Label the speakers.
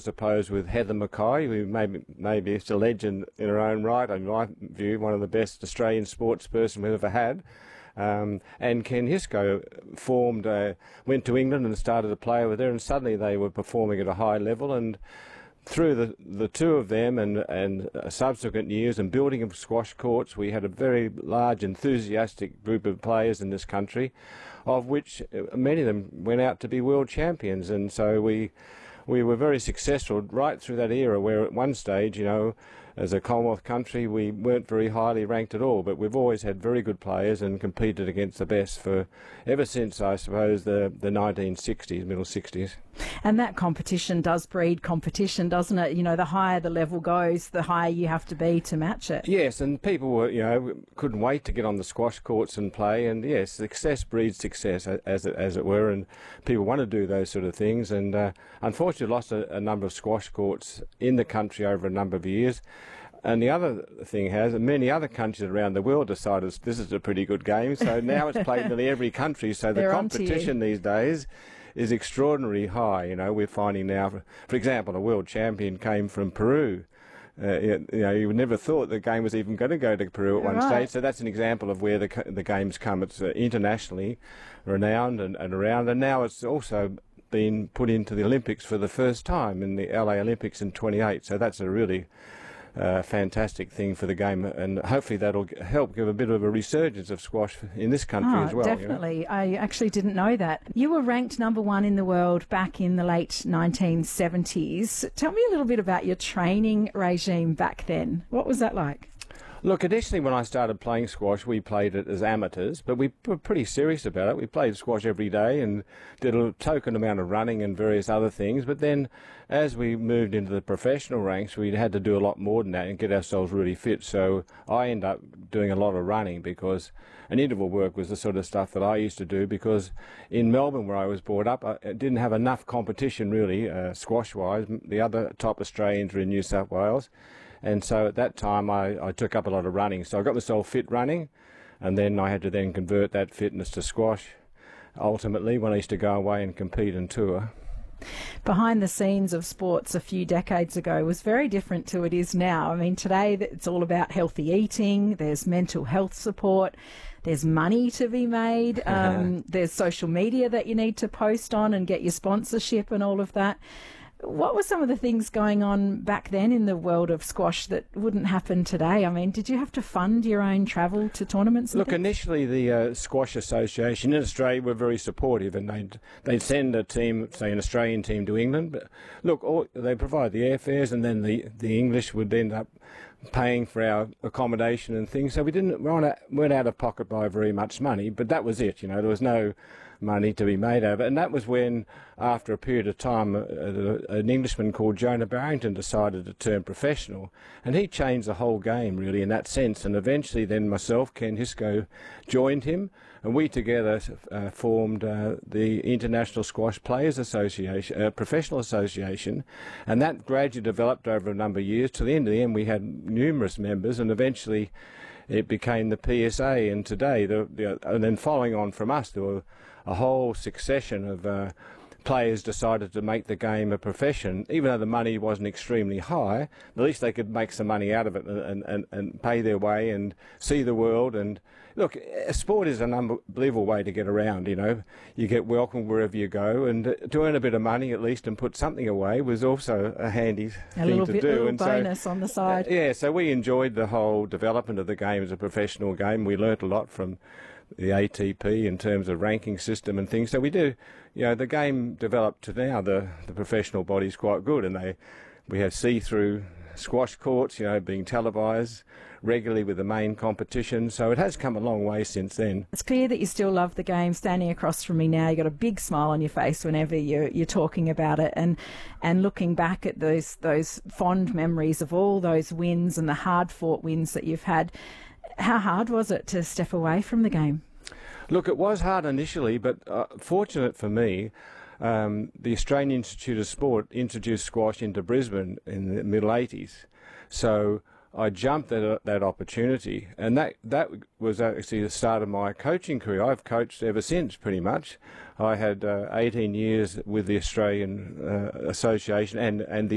Speaker 1: suppose, with Heather Mackay, who maybe is a legend in her own right, in my view, one of the best Australian sportsperson we've ever had. And Ken Hisco went to England and started to play over there, and suddenly they were performing at a high level. And through the two of them and subsequent years and building of squash courts, we had a very large, enthusiastic group of players in this country, of which many of them went out to be world champions. And so we were very successful right through that era, where at one stage, you know, as a Commonwealth country, we weren't very highly ranked at all, but we've always had very good players and competed against the best for ever since, I suppose, the 1960s, middle 60s.
Speaker 2: And that competition does breed competition, doesn't it? You know, the higher the level goes, the higher you have to be to match it.
Speaker 1: Yes, and people were, you know, couldn't wait to get on the squash courts and play. And yes, success breeds success, as it were, and people want to do those sort of things. And unfortunately, lost a number of squash courts in the country over a number of years. And the other thing many other countries around the world decided this is a pretty good game, so now it's played in nearly every country. So the competition these days is extraordinarily high. You know, we're finding now, for example, a world champion came from Peru. You know, you would never thought the game was even going to go to Peru at one stage. So that's an example of where the game's come. It's internationally renowned and around, and now it's also been put into the Olympics for the first time in the LA Olympics in '28. So that's a really fantastic thing for the game, and hopefully that'll help give a bit of a resurgence of squash in this country as well.
Speaker 2: Definitely.
Speaker 1: You know?
Speaker 2: I actually didn't know that. You were ranked #1 in the world back in the late 1970s. Tell me a little bit about your training regime back then. What was that like?
Speaker 1: Look, initially when I started playing squash, we played it as amateurs, but we were pretty serious about it. We played squash every day and did a token amount of running and various other things. But then as we moved into the professional ranks, we had to do a lot more than that and get ourselves really fit. So I ended up doing a lot of running, because an interval work was the sort of stuff that I used to do, because in Melbourne, where I was brought up, I didn't have enough competition really, squash-wise. The other top Australians were in New South Wales. And so at that time, I took up a lot of running. So I got myself fit running, and then I had to then convert that fitness to squash, ultimately, when I used to go away and compete and tour.
Speaker 2: Behind the scenes of sports a few decades ago was very different to it is now. I mean, today it's all about healthy eating, there's mental health support, there's money to be made, there's social media that you need to post on and get your sponsorship and all of that. What were some of the things going on back then in the world of squash that wouldn't happen today? I mean, did you have to fund your own travel to tournaments?
Speaker 1: Look, initially the Squash Association in Australia were very supportive, and they'd send a team, say an Australian team, to England. But look, they provide the airfares, and then the English would end up paying for our accommodation and things. So we weren't out of pocket by very much money, but that was it. You know, there was no money to be made out of it. And that was when, after a period of time, an Englishman called Jonah Barrington decided to turn professional, and he changed the whole game really in that sense. And eventually then myself, Ken Hisco, joined him, and we together formed the International Squash Players Association, Professional Association, and that gradually developed over a number of years. To the end we had numerous members, and eventually it became the PSA, and today, and then following on from us, there were a whole succession of players decided to make the game a profession. Even though the money wasn't extremely high, at least they could make some money out of it and pay their way and see the world. And look, sport is an unbelievable way to get around, you know. You get welcome wherever you go, and to earn a bit of money at least and put something away was also a handy thing to do.
Speaker 2: A little bonus on the side.
Speaker 1: Yeah, so we enjoyed the whole development of the game as a professional game. We learnt a lot from the ATP in terms of ranking system and things. So we do, you know, the game developed to now the professional body's quite good, and we have see-through squash courts, you know, being televised regularly with the main competition. So it has come a long way since then.
Speaker 2: It's clear that you still love the game. Standing across from me now, you've got a big smile on your face whenever you're talking about it, and looking back at those fond memories of all those wins and the hard-fought wins that you've had. How hard was it to step away from the game?
Speaker 1: Look, it was hard initially, but fortunate for me, the Australian Institute of Sport introduced squash into Brisbane in the middle 80s. So I jumped at that opportunity, and that was actually the start of my coaching career. I've coached ever since, pretty much. I had 18 years with the Australian Association and the